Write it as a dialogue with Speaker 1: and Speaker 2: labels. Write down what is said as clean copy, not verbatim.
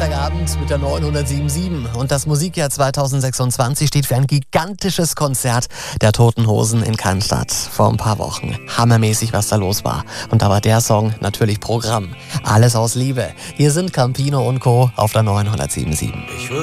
Speaker 1: Dienstagabend mit der 907.7 und das Musikjahr 2026 steht für ein gigantisches Konzert der Toten Hosen in Cannstatt vor ein paar Wochen. Hammermäßig, was da los war. Und da war der Song natürlich Programm. Alles aus Liebe. Hier sind Campino und Co. auf der 907.7.